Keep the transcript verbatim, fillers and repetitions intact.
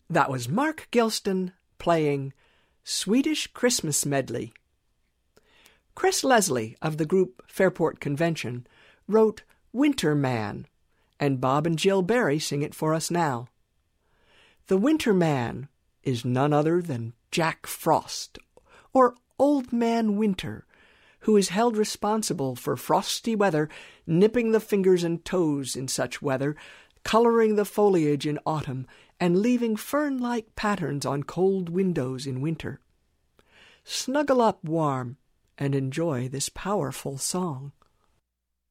That was Mark Gilston playing Swedish Christmas Medley. Chris Leslie of the group Fairport Convention wrote Winter Man, and Bob and Jill Barry sing it for us now. The Winter Man is none other than Jack Frost, or Old Man Winter, who is held responsible for frosty weather, nipping the fingers and toes in such weather, coloring the foliage in autumn, and leaving fern-like patterns on cold windows in winter. Snuggle up warm and enjoy this powerful song.